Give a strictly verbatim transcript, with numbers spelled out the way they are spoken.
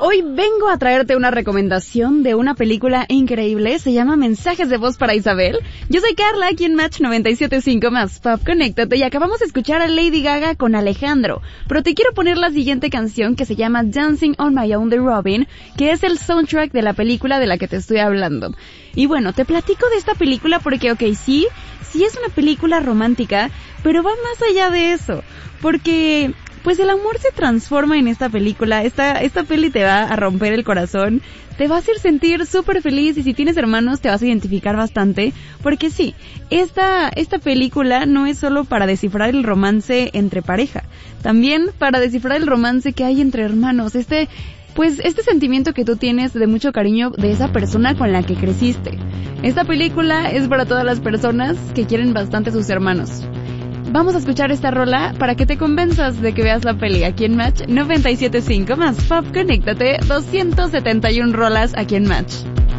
Hoy vengo a traerte una recomendación de una película increíble, se llama Mensajes de Voz para Isabel. Yo soy Carla, aquí en Match noventa y siete punto cinco más Pop, conéctate, y acabamos de escuchar a Lady Gaga con Alejandro, pero te quiero poner la siguiente canción que se llama Dancing on My Own de Robin, que es el soundtrack de la película de la que te estoy hablando. Y bueno, te platico de esta película porque, ok, sí, sí es una película romántica, pero va más allá de eso, porque pues el amor se transforma en esta película. Esta, esta peli te va a romper el corazón, te va a hacer sentir súper feliz, y si tienes hermanos te vas a identificar bastante, porque sí, esta, esta película no es solo para descifrar el romance entre pareja, también para descifrar el romance que hay entre hermanos, este, pues este sentimiento que tú tienes de mucho cariño de esa persona con la que creciste. Esta película es para todas las personas que quieren bastante a sus hermanos. Vamos a escuchar esta rola para que te convenzas de que veas la peli aquí en Match noventa y siete punto cinco más Pop, conéctate, doscientas setenta y una rolas aquí en Match.